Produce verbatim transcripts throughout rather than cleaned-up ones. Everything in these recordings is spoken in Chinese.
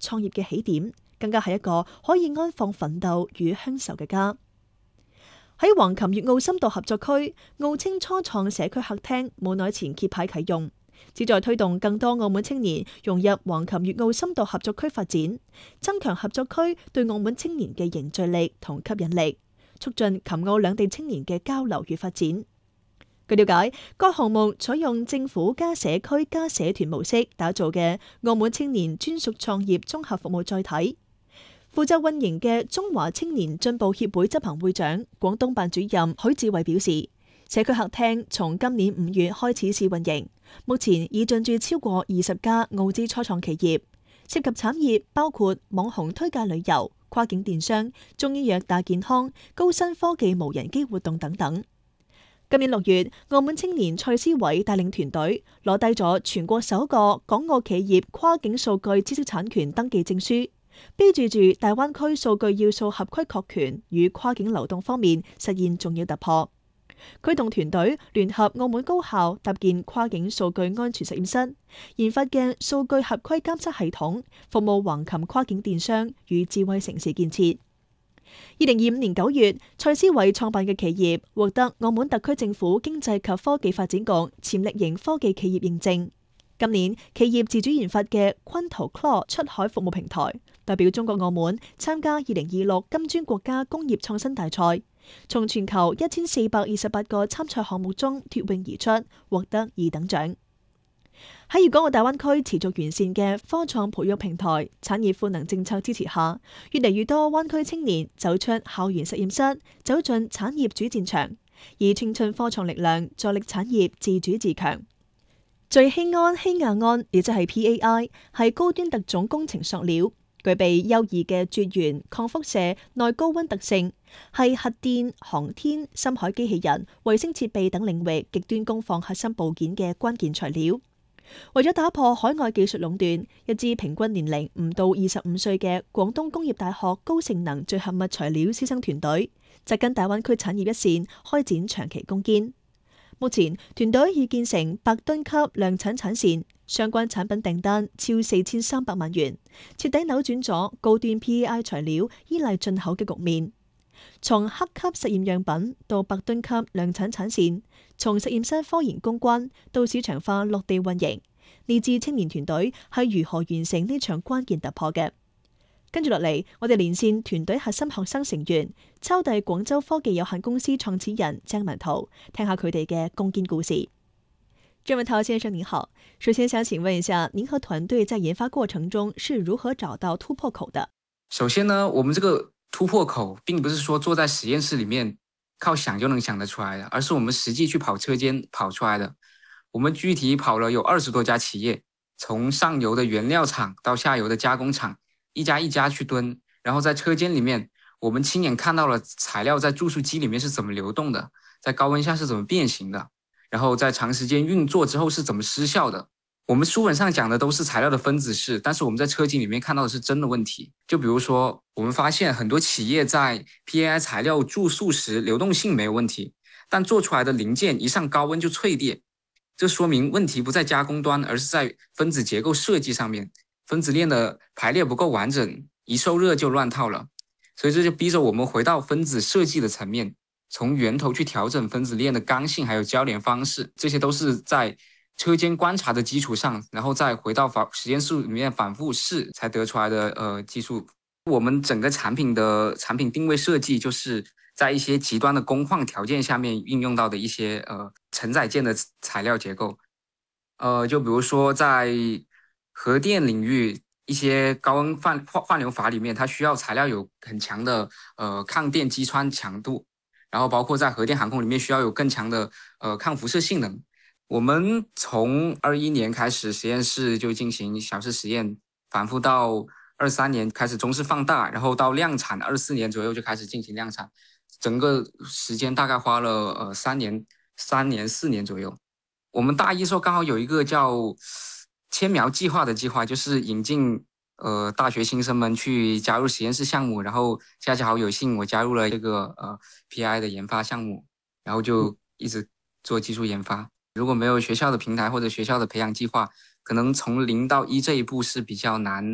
創業嘅起點，更加係一個可以安放奮鬥與鄉愁嘅家。喺橫琴粵澳深度合作區，澳青初創社區客廳冇耐前揭牌啟用，旨在推動更多澳門青年融入橫琴粵澳深度合作區發展，增強合作區對澳門青年嘅凝聚力同吸引力，促進琴澳兩地青年嘅交流與發展。據了解，該項目採用政府加社區加社團模式打造嘅澳門青年專屬創業綜合服務載體。負責運營嘅中華青年進步協會執行會長、廣東辦主任許志偉表示，社區客廳從今年五月開始試運營，目前已進駐超過二十家澳資初創企業，涉及產業包括網紅推介旅遊、跨境電商、中醫藥大健康、高新科技無人機活動等等。今年六月，澳門青年蔡思偉帶領團隊攞低咗全國首個港澳企業跨境數據知識產權登記證書，標誌住大灣區數據要素合規確權與跨境流動方面實現重要突破。佢同團隊聯合澳門高校搭建跨境數據安全實驗室，研發嘅數據合規監測系統，服務橫琴跨境電商與智慧城市建設。二零二五年九月，蔡思偉創辦嘅企業獲得澳門特區政府經濟及科技發展局潛力型科技企業認證。今年，企業自主研發嘅昆圖 Claw 出海服務平台，代表中國澳門參加二零二六金磚國家工業創新大賽，從全球一千四百二十八個參賽項目中脫穎而出，獲得二等獎。喺粵港澳大灣區持續完善嘅科創培育平台、產業賦能政策支持下，越嚟越多灣區青年走出校園實驗室，走進產業主戰場，以青春科創力量助力產業自主自強。聚氰胺氰亞胺，亦即係 P A I， 係高端特種工程塑料，具備優異嘅絕緣、抗輻射、耐高溫特性，係核電、航天、深海機器人、衛星設備等領域極端工況核心部件嘅關鍵材料。為咗打破海外技術壟斷，一支平均年齡唔到二十五歲嘅廣東工業大學高性能聚合物材料師生團隊，扎根大灣區產業一線，開展長期攻堅。目前團隊已建成百噸級量產產線，相關產品訂單超四千三百萬元，徹底扭轉咗高端 P A I 材料依賴進口嘅局面。從黑級實驗樣品到百噸級量產產線，從實驗室科研攻關到市場化落地運營，呢支青年團隊係如何完成呢場關鍵突破嘅？跟住落嚟，我哋連線團隊核心學生成員，抄遞廣州科技有限公司創始人鄭文濤，聽下佢哋嘅攻堅故事。鄭文濤先生您好，首先想請問一下，您和團隊在研發過程中是如何找到突破口的？ 首先呢，我們這個突破口並不是說坐在實驗室裡面靠想就能想得出來的，而是我們實際去跑車間跑出來的。我們具體跑了有二十多家企業，從上游的原料廠到下游的加工廠，一家一家去蹲，然後在車間裡面，我們親眼看到了材料在注塑機裡面是怎麼流動的，在高溫下是怎麼變形的，然後在長時間運作之後是怎麼失效的。我們書本上講的都是材料的分子式，但是我們在車間裡面看到的是真的問題。就比如說，我們發現很多企業在 P A I 材料注塑時流動性沒有問題，但做出來的零件一上高溫就脆裂，這說明問題不在加工端，而是在分子結構設計上面，分子鏈的排列不夠完整，一受熱就亂套了。所以這就逼着我們回到分子設計的層面，從源頭去調整分子鏈的剛性還有交聯方式，這些都是在車間觀察的基礎上，然後再回到實驗室裡面反覆試才得出來的呃技術。我們整個產品的產品定位設計，就是在一些極端的工況條件下面運用到的一些呃承載件的材料結構。呃，就比如說在核電領域，一些高溫換換流法裡面，它需要材料有很強的呃抗電擊穿強度，然後包括在核電航空裡面需要有更強的呃抗輻射性能。我們從二一年開始實驗室就進行小試實驗，反覆到二三年開始中試放大，然後到量產二四年左右就開始進行量產，整個時間大概花了呃三年、三年四年左右。我們大一時候剛好有一個叫千苗計劃的計劃，就是引進呃大學新生們去加入實驗室項目，然後恰恰好有幸我加入了這個呃 P I 的研發項目，然後就一直做技術研發。如果沒有學校的平台或者學校的培養計劃，可能從零到一這一步是比較難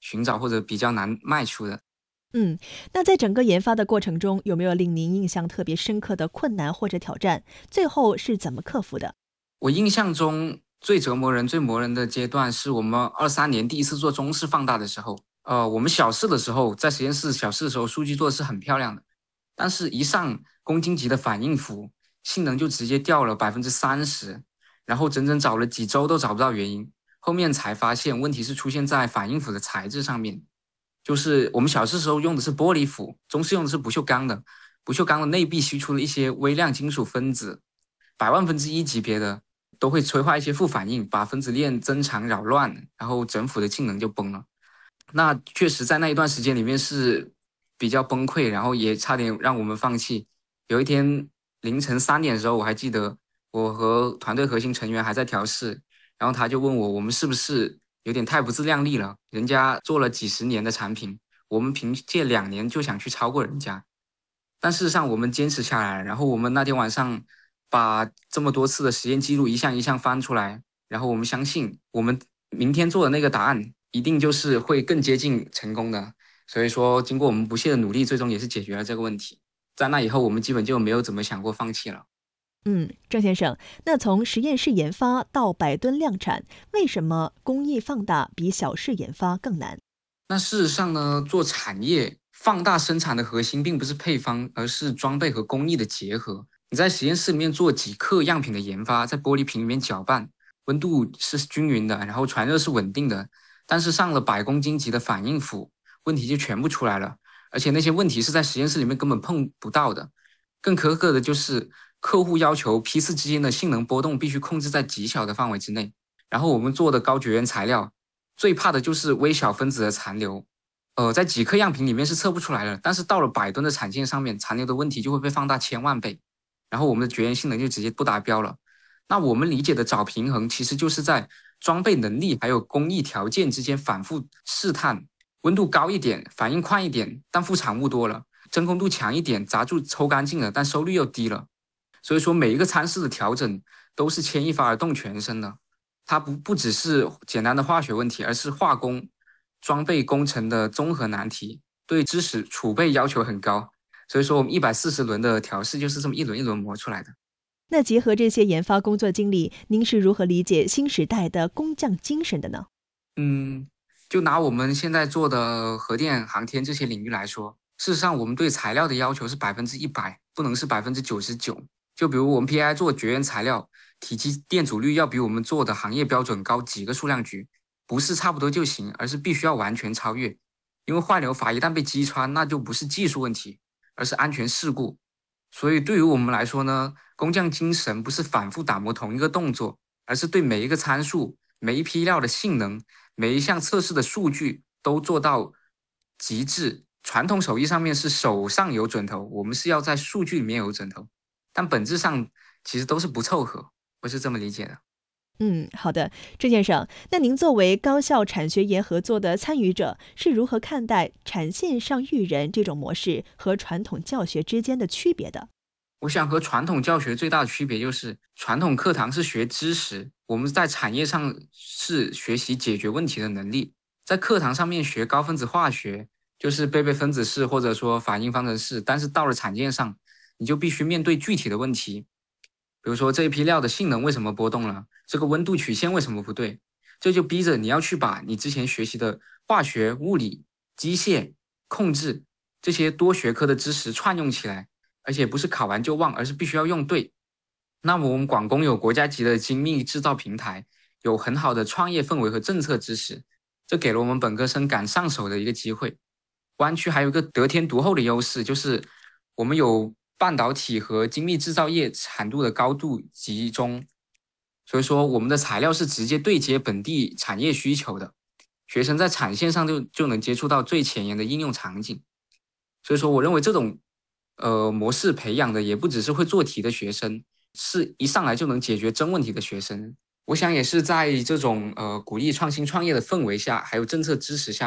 寻找或者比较难迈出的。 嗯，那在整个研发的过程中，有没有令您印象特别深刻的困难或者挑战？最后是怎么克服的？ 我印象中最折磨人、最磨人的阶段是我们二三年第一次做中式放大的时候。呃，我们小试的时候，在实验室小试的时候，数据做的是很漂亮的，但是一上公斤级的反应符，性能就直接掉了百分之三十，然后整整找了几周都找不到原因，后面才发现问题是出现在反应符的材质上面。就是我们小试时候用的是玻璃符，中试用的是不锈钢的，不锈钢的内壁析出了一些微量金属分子，百万分之一级别的都会催化一些负反应，把分子链增长扰乱，然后整辅的性能就崩了。那确实在那一段时间里面是比较崩溃，然后也差点让我们放弃。有一天凌晨三点的时候，我还记得我和团队核心成员还在调试，然后他就问我，我们是不是有点太不自量力了？人家做了几十年的产品，我们凭借两年就想去超过人家。但事实上我们坚持下来，然后我们那天晚上把这么多次的实验记录一项一项翻出来，然后我们相信我们明天做的那个答案一定就是会更接近成功的。所以说经过我们不懈的努力，最终也是解决了这个问题。在那以后我们基本就没有怎么想过放弃了。 嗯，郑先生，那从实验室研发到百吨量产，为什么工艺放大比小试研发更难？ 那事实上呢，做产业放大生产的核心并不是配方，而是装备和工艺的结合。你在实验室里面做几克样品的研发，在玻璃瓶里面搅拌，温度是均匀的，然后传热是稳定的，但是上了百公斤级的反应符，问题就全部出来了，而且那些问题是在实验室里面根本碰不到的。更苛刻的就是客户要求批次之间的性能波动必须控制在极小的范围之内，然后我们做的高绝缘材料最怕的就是微小分子的残留，呃，在几克样品里面是测不出来的，但是到了百吨的产线上面，残留的问题就会被放大千万倍，然后我们的绝缘性能就直接不达标了。那我们理解的找平衡，其实就是在装备能力还有工艺条件之间反复试探，温度高一点，反应快一点，但副产物多了；真空度强一点，杂质抽干净了，但收率又低了。所以说每一个参试的调整都是牵一发而动全身的，它不不只是简单的化学问题，而是化工、装备工程的综合难题，对知识储备要求很高。所以说我们一百四十轮的调试就是这么一轮一轮磨出来的。 那结合这些研发工作经历，您是如何理解新时代的工匠精神的呢？ 嗯，就拿我们现在做的核电、航天这些领域来说，事实上我们对材料的要求是百分之一百，不能是百分之九十九。就比如我们 P I 做绝缘材料，体积电阻率要比我们做的行业标准高几个数量级，不是差不多就行，而是必须要完全超越。因为坏流阀一旦被击穿，那就不是技术问题，而是安全事故。所以对于我们来说呢，工匠精神不是反复打磨同一个动作，而是对每一个参数、每一批料的性能、每一项测试的数据都做到极致。传统手艺上面是手上有准头，我们是要在数据里面有准头，但本质上其实都是不凑合，我是这么理解的。 嗯，好的，郑先生，那您作为高校产学研合作的参与者，是如何看待产线上育人这种模式和传统教学之间的区别的？ 我想和传统教学最大的区别就是，传统课堂是学知识，我们在产业上是学习解决问题的能力。在课堂上面学高分子化学，就是背背分子式或者说反应方程式，但是到了产线上，你就必须面对具体的问题，比如说这一批料的性能为什么波动了，这个温度曲线为什么不对，这就逼着你要去把你之前学习的化学、物理、机械、控制这些多学科的知识串用起来，而且不是考完就忘，而是必须要用对。那么我们广工有国家级的精密制造平台，有很好的创业氛围和政策支持，这给了我们本科生赶上手的一个机会。湾区还有一个得天独厚的优势，就是我们有半导体和精密制造业产度的高度集中，所以说我们的材料是直接对接本地产业需求的，学生在产线上就就能接触到最前沿的应用场景。所以说我认为这种呃模式培养的也不只是会做题的学生，是一上来就能解决真问题的学生。我想也是在这种呃鼓励创新创业的氛围下，还有政策支持下，